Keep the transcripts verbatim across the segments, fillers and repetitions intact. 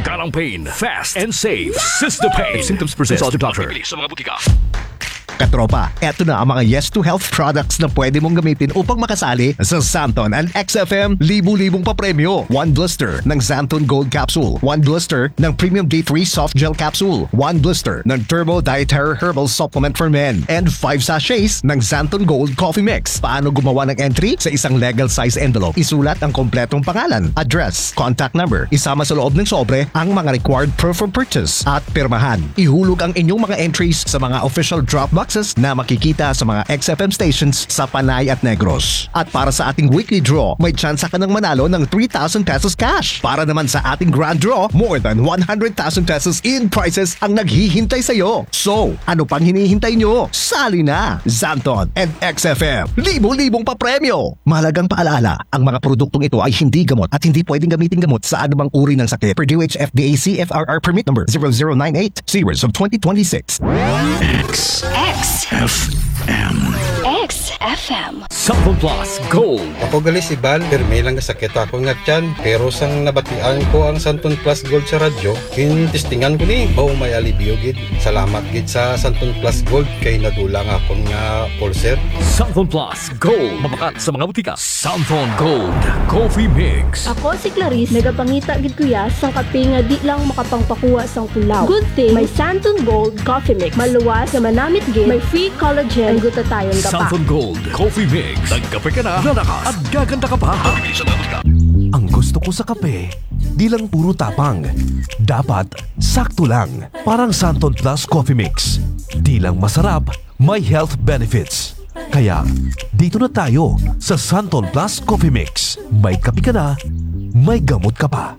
Galang Pain, fast and safe. Cystopain. Symptoms persist. Consult your doctor. Sa mga butika. Katropa, eto na ang mga Yes to Health products na pwede mong gamitin upang makasali sa Santon and X F M libu-libong papremyo. One blister ng Santon Gold Capsule. One blister ng Premium D three Soft Gel Capsule. One blister ng Turbo Dietary Herbal Supplement for Men. And five sachets ng Santon Gold Coffee Mix. Paano gumawa ng entry? Sa isang legal size envelope, isulat ang kompletong pangalan, address, contact number, isama sa loob ng sobre ang mga required proof of purchase at pirmahan. Ihulog ang inyong mga entries sa mga official drop box na makikita sa mga X F M stations sa Panay at Negros. At para sa ating weekly draw, may chance ka ng manalo ng three thousand pesos cash. Para naman sa ating grand draw, more than one hundred thousand pesos in prizes ang naghihintay sa'yo. So, ano pang hinihintay nyo? Sali na! Santon and X F M, libo-libong papremyo! Mahalagang paalala, ang mga produktong ito ay hindi gamot at hindi pwedeng gamitin gamot sa anumang uri ng sakit. Per D O H F D A C F R R permit number zero zero nine eight, series of twenty twenty-six. X. X. F M. X F M. Santon Plus Gold. Ako gali si Bal, pirmi lang sakit ako nga tiyan. Pero sang nabatian ko ang Santon Plus Gold sa radyo, kinistingan ko ni, baw may alibyo gid. Salamat gid sa Santon Plus Gold kay nadulang akong nga pulser. Santon Plus Gold. Mabakat sa mga butika. Santon Gold Coffee Mix. Ako si Clarice, nagapangita gid kuya sang kape nga di lang makapangpakuha sang tulaw. Good thing, may Santon Gold Coffee Mix. Maluwas sa manamit gid, may free collagen, ang gutatayon ka pa. Santon Gold Coffee Mix. Nagkape ka na, lalakas, at gaganda ka pa. Ang gusto ko sa kape, di lang puro tapang. Dapat sakto lang. Parang Santon Plus Coffee Mix. Di lang masarap, may health benefits. Kaya, dito na tayo sa Santon Plus Coffee Mix. May kape ka na, may gamot ka pa.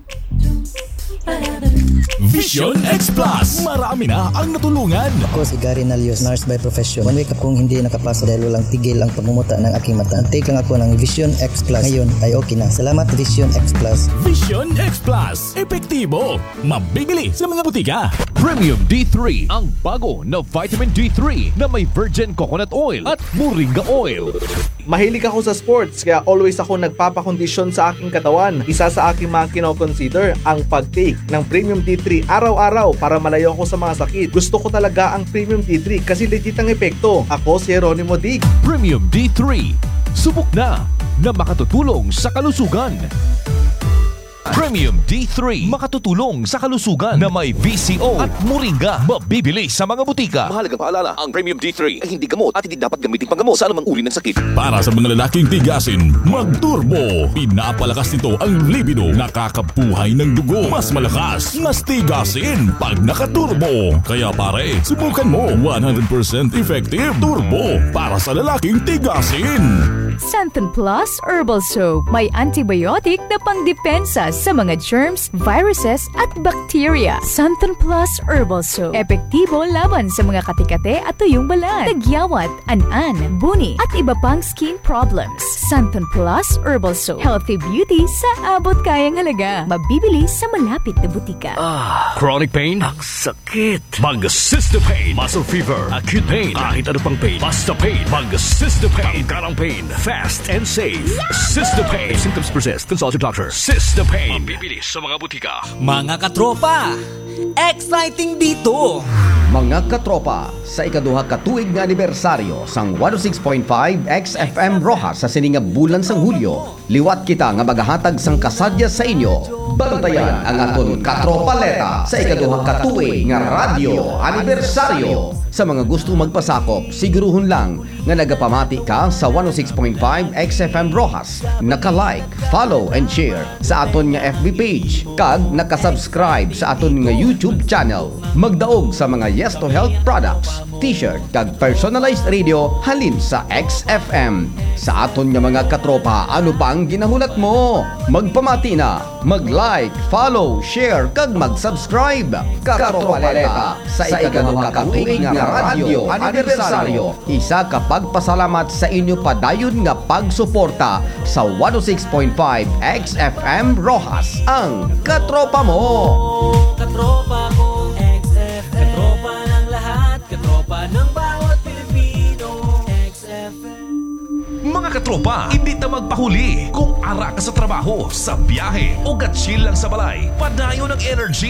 Vision X Plus. Marami na ang natulungan. Ako si Gary Nalios, nurse by profession. One week akong hindi nakapasok dahil walang tigil ang pagmumuta ng aking mata. Take lang ako ng Vision X Plus. Ngayon ay okay na. Salamat Vision X Plus. Vision X Plus. Epektibo. Mabibili sa mga butika. Premium D three, ang bago na vitamin D three na may virgin coconut oil at moringa oil. Mahilig ako sa sports kaya always ako nagpapakondisyon sa aking katawan. Isa sa aking mga kino-consider ang pag-take ng Premium D three araw-araw para malayo ako sa mga sakit. Gusto ko talaga ang Premium D three kasi legit ang epekto. Ako si Jeronimo Dig. Premium D three. Subok na na makatutulong sa kalusugan. Premium D three, makatutulong sa kalusugan na may V C O at moringa. Mabibili sa mga butika. Mahalagang paalala, ang Premium D three ay hindi gamot at hindi dapat gamitin panggamot sa anumang uri ng sakit. Para sa mga lalaking tigasin, mag-turbo. Pinapalakas nito ang libido, nakakabuhay ng dugo. Mas malakas, mas tigasin pag nakaturbo. Kaya pare, subukan mo. one hundred percent effective turbo para sa lalaking tigasin. Santon Plus Herbal Soap. May antibiotic na pangdepensa sa mga germs, viruses at bacteria. Santon Plus Herbal Soap. Epektibo laban sa mga katikate at tuyong balat, tagyawat, an-an, buni at iba pang skin problems. Santon Plus Herbal Soap. Healthy beauty sa abot kayang halaga. Mabibili sa malapit na butika. Ah, chronic pain? Ang sakit. Mag-Cystopain. Muscle fever. Acute pain. Kahit ano pang pain. Basta pain. Mag-Cystopain. Galang pain. Fast and safe. Cystopain. Symptoms persist. Consult your doctor. Cystopain. Mabibili sa mga butika. Mga katropa, exciting dito! Mga katropa, sa ikaduha katuig nga anibersaryo sang one oh six point five X F M Rojas sa sininga bulan sang Hulyo, liwat kita nga magahatag sang kasadya sa inyo. Bantayan ang aton katropaleta sa ikaduha katuig nga radyo anibersaryo. Sa mga gusto magpasakop, siguruhon lang nga nagapamati ka sa one oh six point five X F M Rojas, naka-like, follow and share sa aton nga F B page, kag naka-subscribe sa aton nga YouTube channel. Magdaog sa mga Yes to Health products, t-shirt kag personalized radio halin sa X F M. Sa aton nga mga katropa, ano pa ang ginahulat mo? Magpamati na, mag-like, follow, share kag mag-subscribe. Katropaleta sa ikaduha katuig nga radyo anibersaryo. Isa ka pagpasalamat sa inyo padayon nga pagsuporta sa one oh six point five X F M Rojas, ang katropa mo. Katropa ko, X F M. Katropa ng lahat, katropa ng bawat Pilipino. X F M. Mga katropa, hindi na magpahuli. Kung ara ka sa trabaho, sa biyahe o gatsil lang sa balay, padayon ng energy